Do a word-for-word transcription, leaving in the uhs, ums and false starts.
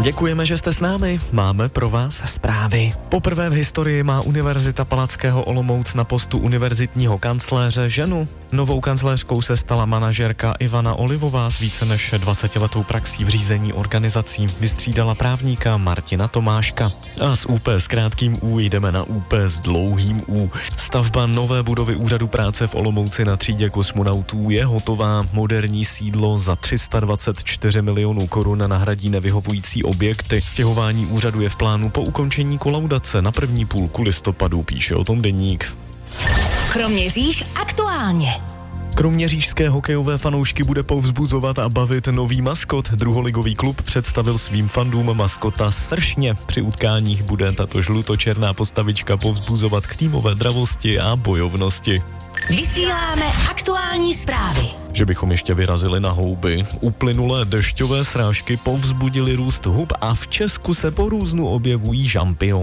Děkujeme, že jste s námi. Máme pro vás zprávy. Poprvé v historii má Univerzita Palackého Olomouc na postu univerzitního kancléře ženu. Novou kancléřkou se stala manažerka Ivana Olivová s více než dvacetiletou praxí v řízení organizací. Vystřídala právníka Martina Tomáška. A z ú pé s krátkým U jdeme na ú pé s dlouhým U. Stavba nové budovy Úřadu práce v Olomouci na třídě kosmonautů je hotová. Moderní sídlo za tři sta dvacet čtyři milionů korun nahradí nevyhovující objekty. Stěhování úřadu je v plánu po ukončení kolaudace na první půlku listopadu, píše o tom Deník. Kroměříž aktuálně. Kroměřížské hokejové fanoušky bude povzbuzovat a bavit nový maskot. Druholigový klub představil svým fandům maskota Sršně. Při utkáních bude tato žlutočerná postavička povzbuzovat k týmové dravosti a bojovnosti. Vysíláme aktuální zprávy. Že bychom ještě vyrazili na houby. Uplynulé dešťové srážky povzbudily růst hub a v Česku se po různu objevují žampiony.